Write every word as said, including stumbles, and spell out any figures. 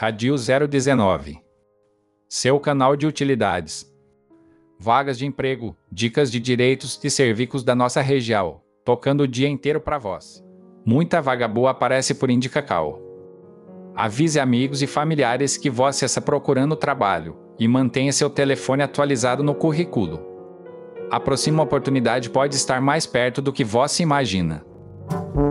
Radio zero dezenove. Seu canal de utilidades. Vagas de emprego, dicas de direitos e serviços da nossa região, tocando o dia inteiro para vós. Muita vaga boa aparece por Indicacal. Avise amigos e familiares que você está procurando trabalho e mantenha seu telefone atualizado no currículo. A próxima oportunidade pode estar mais perto do que você imagina.